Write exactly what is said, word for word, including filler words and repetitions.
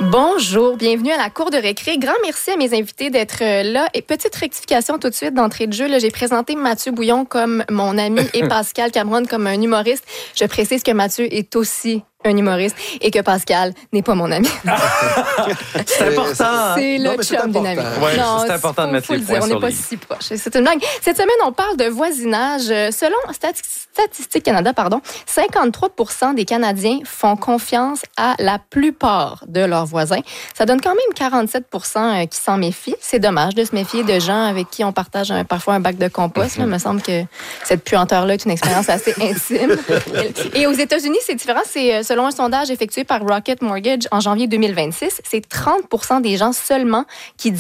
Bonjour, bienvenue à la cour de récré. Grand merci à mes invités d'être là. Et petite rectification tout de suite d'entrée de jeu. Là, j'ai présenté Mathieu Bouillon comme mon ami et Pascal Cameron comme un humoriste. Je précise que Mathieu est aussi un humoriste et que Pascal n'est pas mon ami. C'est important. C'est le Non, mais c'est chum d'une amie. Ouais, Non, c'est important faut, de mettre faut les le points dire, on sur n'est pas les i. si proche. C'est une blague. Cette semaine, on parle de voisinage. Selon Stati- Statistique Canada, pardon, cinquante-trois pour cent des Canadiens font confiance à la plupart de leurs voisins. Ça donne quand même quarante-sept pour cent qui s'en méfient. C'est dommage de se méfier de gens avec qui on partage un, parfois un bac de compost. Là. Il me semble que cette puanteur-là est une expérience assez intime. Et aux États-Unis, c'est différent. C'est selon un sondage effectué par Rocket Mortgage en janvier deux mille vingt-six, c'est trente pour cent des gens seulement qui disent